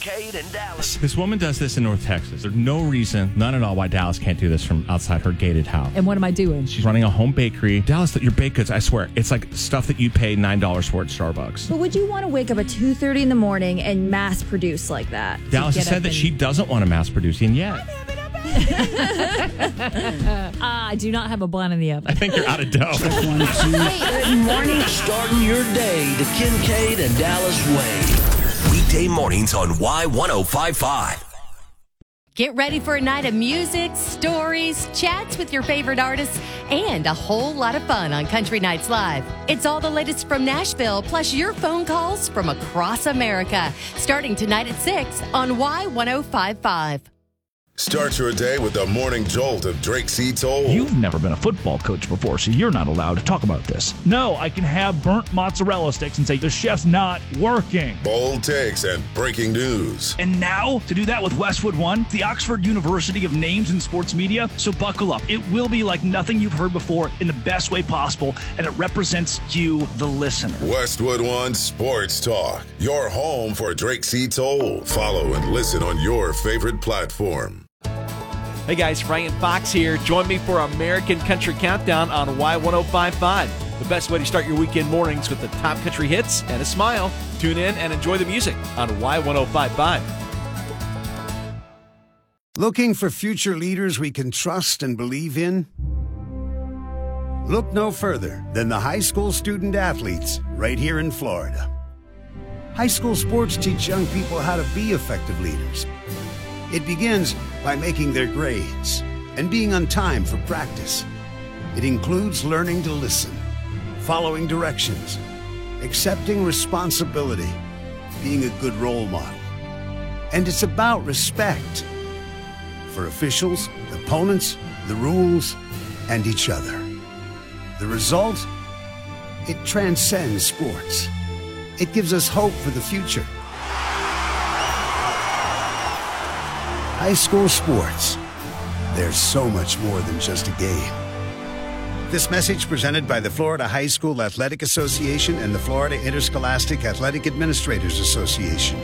Kincaid and Dallas. This woman does this in North Texas. There's no reason, none at all, why Dallas can't do this from outside her gated house. And what am I doing? She's running a home bakery. Dallas, your baked goods, I swear, it's like stuff that you pay $9 for at Starbucks. But would you want to wake up at 2:30 in the morning and mass produce like that? Dallas has said that she doesn't want to mass producing yet. I do not have a bun in the oven. I think you're out of dough. Good morning. Starting your day the Kincaid and Dallas way. Weekday mornings on Y1055. Get ready for a night of music, stories, chats with your favorite artists, and a whole lot of fun on Country Nights Live. It's all the latest from Nashville, plus your phone calls from across America. Starting tonight at 6 on Y1055. Start your day with the morning jolt of Drake C. Toll. You've never been a football coach before, so you're not allowed to talk about this. No, I can have burnt mozzarella sticks and say the chef's not working. Bold takes and breaking news. And now, to do that with Westwood One, the Oxford University of Names in Sports Media. So buckle up. It will be like nothing you've heard before in the best way possible, and it represents you, the listener. Westwood One Sports Talk. Your home for Drake C. Toll. Follow and listen on your favorite platform. Hey guys, Ryan Fox here. Join me for American Country Countdown on Y1055. The best way to start your weekend mornings with the top country hits and a smile. Tune in and enjoy the music on Y1055. Looking for future leaders we can trust and believe in? Look no further than the high school student athletes right here in Florida. High school sports teach young people how to be effective leaders. It begins by making their grades and being on time for practice. It includes learning to listen, following directions, accepting responsibility, being a good role model. And it's about respect for officials, opponents, the rules, and each other. The result? It transcends sports. It gives us hope for the future. High school sports. There's so much more than just a game. This message presented by the Florida High School Athletic Association and the Florida Interscholastic Athletic Administrators Association.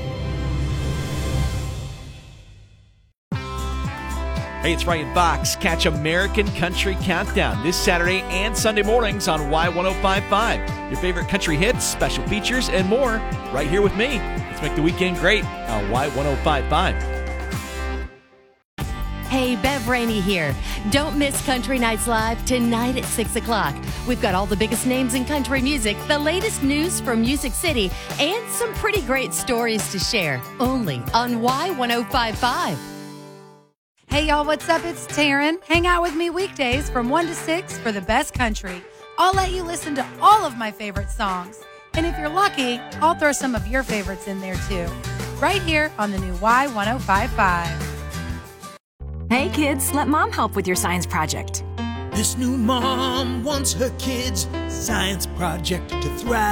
Hey, it's Ryan Fox. Catch American Country Countdown this Saturday and Sunday mornings on Y1055. Your favorite country hits, special features, and more right here with me. Let's make the weekend great on Y1055. Hey, Bev Rainey here. Don't miss Country Nights Live tonight at 6 o'clock. We've got all the biggest names in country music, the latest news from Music City, and some pretty great stories to share. Only on Y1055. Hey, y'all, what's up? It's Taryn. Hang out with me weekdays from 1 to 6 for the best country. I'll let you listen to all of my favorite songs. And if you're lucky, I'll throw some of your favorites in there, too. Right here on the new Y1055. Hey kids, let mom help with your science project. This new mom wants her kids' science project to thrive.